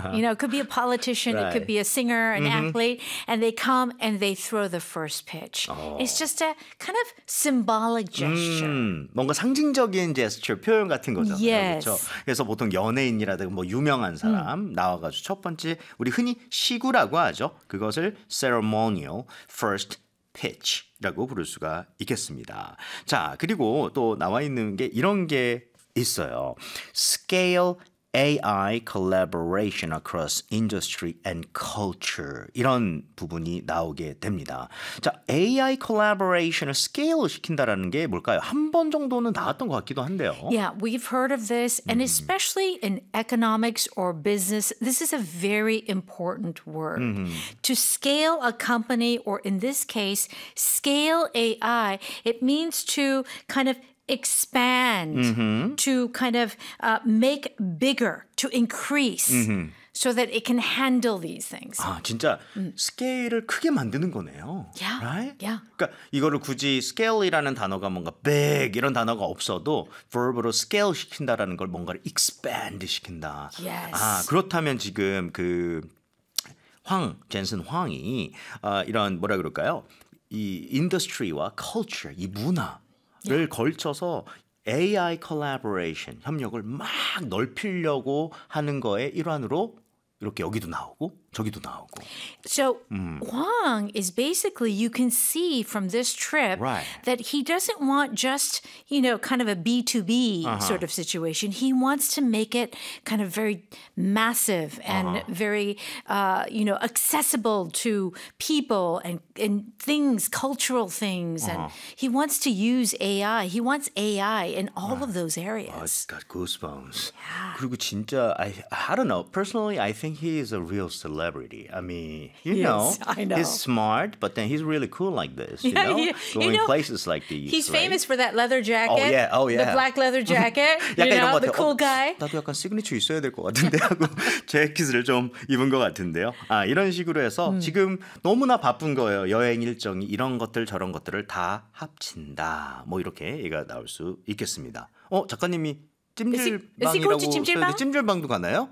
You know, it could be a politician, it could be a singer, an athlete, and they come and they throw the first pitch. It's just a kind of symbolic gesture. 뭔가 상징적인 제스처 표현 같은 거잖아요. Yes. 그렇죠? 그래서 보통 연예인이라든가 뭐 유명한 사람 나와가지고 첫 번째 우리 흔히 시구라고 하죠. 그것을 ceremonial first pitch라고 부를 수가 있겠습니다. 자, 그리고 또 나와 있는 게 이런 게 있어요. Scale AI collaboration across industry and culture 이런 부분이 나오게 됩니다. 자, AI collaboration을 스케일을 시킨다라는 게 뭘까요? 한 번 정도는 나왔던 것 같기도 한데요. Yeah, we've heard of this, and especially in economics or business, this is a very important word. To scale a company, or in this case, scale AI, it means to kind of expand, to kind of make bigger, to increase. So that it can handle these things. 아, 진짜 스케일을 크게 만드는 거네요. Yeah, Right? yeah. 그러니까 이거를 굳이 scale이라는 단어가 뭔가 big 이런 단어가 없어도 verb로 scale 시킨다라는 걸 뭔가를 expand 시킨다. Yes. 아, 그렇다면 지금 그 젠슨 황이 이런 뭐라 그럴까요? 이 인더스트리와 culture, 이 문화를 걸쳐서 AI collaboration, 협력을 막 넓히려고 하는 거의 일환으로 이렇게 여기도 나오고 저기도 나오고. So Huang is basically, you can see from this trip Right. that he doesn't want just, you know, kind of a B2B sort of situation. He wants to make it kind of very massive and very, you know, accessible to people and things, cultural things. And he wants to use AI. He wants AI in all of those areas. Got goosebumps. 그리고 진짜 I don't know. Personally, I think he is a real celebrity. I mean, you know, I know. he's smart, but then he's really cool like this. You know, going you know, places like these. He's right? famous for that leather jacket. Oh yeah. The black leather jacket. You 약간 이런 know, 것 the 같아요. cool guy. 나도 약간 시그니처 있어야 될 것 같은데 하고 재킷을 좀 입은 것 같은데요. 아, 이런 식으로 해서 지금 너무나 바쁜 거예요. 여행 일정이 이런 것들 저런 것들을 다 합친다. 뭐 이렇게 얘가 나올 수 있겠습니다. 작가님이 찜질방이라고 찜질방? 찜질방도 가나요?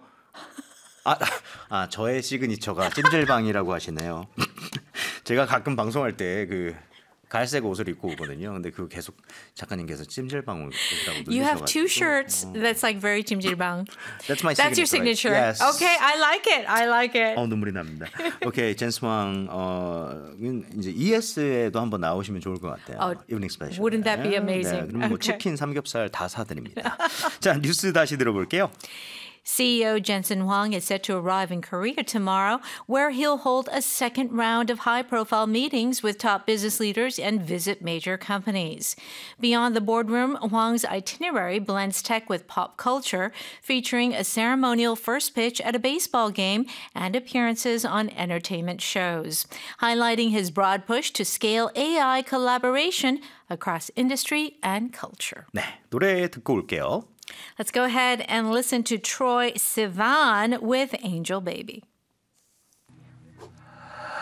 저의 시그니처가 찜질방이라고 하시네요. 제가 가끔 방송할 때 그 갈색 옷을 입고 오거든요. 근데 그거 계속 작가님께서 찜질방 옷이라고 You have two shirts that's like very 찜질방. That's my That's your signature. Yes. Okay, I like it. I like it. 눈물이 납니다. 오케이, 젠스왕 이제 ES에도 한번 나오시면 좋을 것 같아요. 이브닝 스페셜. Wouldn't that be amazing? 네, 그럼 뭐 치킨, 삼겹살 다 사드립니다. 자, 뉴스 다시 들어볼게요. CEO Jensen Huang is set to arrive in Korea tomorrow, where he'll hold a second round of high-profile meetings with top business leaders and visit major companies. Beyond the boardroom, Huang's itinerary blends tech with pop culture, featuring a ceremonial first pitch at a baseball game and appearances on entertainment shows, highlighting his broad push to scale AI collaboration across industry and culture. 네, 노래 듣고 올게요. Let's go ahead and listen to Troye Sivan with Angel Baby.